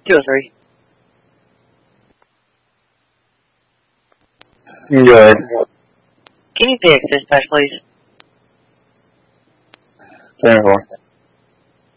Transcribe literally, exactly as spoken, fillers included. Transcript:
Two or three. Good. Can you pay access patch, please? Ten four.